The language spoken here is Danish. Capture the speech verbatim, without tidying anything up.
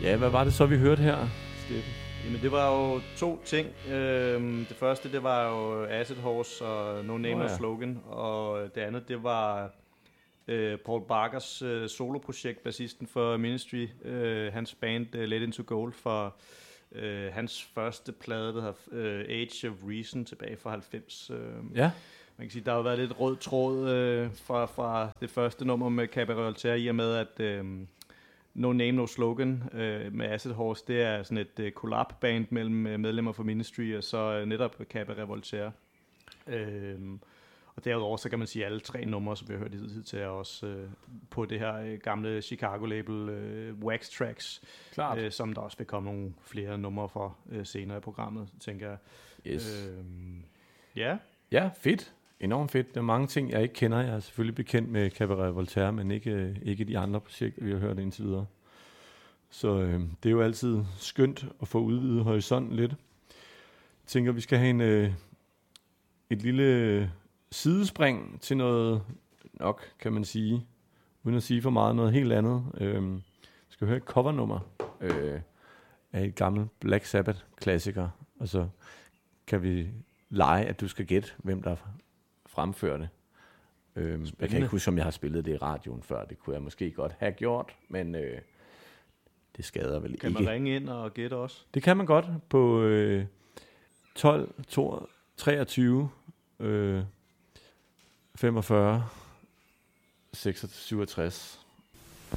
Ja, hvad var det så, vi hørte her, Steffen? Jamen, det var jo to ting. Øhm, det første, det var jo Acid Horse og No Name oh, ja. No Slogan. Og det andet, det var øh, Paul Barkers øh, soloprojekt, bassisten for Ministry. Øh, hans band uh, Let Into Gold for øh, hans første plade, der hedder øh, Age of Reason, tilbage fra halvfems. Øh, ja. Man kan sige, der har jo været lidt rød tråd øh, fra, fra det første nummer med Cabaret Voltaire, i og med, at øh, No Name, No Slogan øh, med Acid Horse, det er sådan et øh, collab-band mellem øh, medlemmer fra Ministry, og så øh, netop Cabaret Voltaire. Øh, og derudover, så kan man sige, at alle tre numre, som vi har hørt i tid til, er også øh, på det her øh, gamle Chicago-label øh, Wax Tracks, øh, som der også vil komme nogle flere numre for øh, senere i programmet, tænker jeg. Yes. Øh, ja. Ja, fedt. Enormt fedt. Der er mange ting, jeg ikke kender. Jeg er selvfølgelig bekendt med Cabaret Voltaire, men ikke, ikke de andre projekter, vi har hørt indtil videre. Så øh, det er jo altid skønt at få udvidet horisonten lidt. Jeg tænker, vi skal have en, øh, et lille sidespring til noget, nok kan man sige, uden at sige for meget, noget helt andet. Øh, vi skal høre et covernummer øh, af et gammelt Black Sabbath-klassiker, og så kan vi lege, at du skal gætte, hvem der fremfører det. Øhm, jeg kan ikke huske, om jeg har spillet det i radioen før. Det kunne jeg måske godt have gjort, men øh, det skader vel kan ikke. Kan man ringe ind og gætte også? Det kan man godt på øh, tolv treogtyve øh, femogfyrre seksogtres syvogtres.